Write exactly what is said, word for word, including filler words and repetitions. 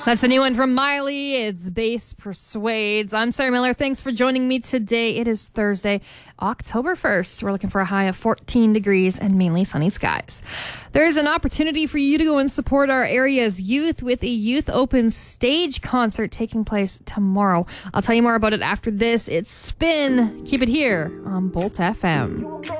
That's a new one from Miley. It's Bass Persuades. I'm Sarah Miller. Thanks for joining me today. It is Thursday, October first. We're looking for a high of fourteen degrees and mainly sunny skies. There's an opportunity for you to go and support our area's youth with a Youth Open Stage concert taking place tomorrow. I'll tell you more about it after this. It's Spin. Keep it here on Bolt F M.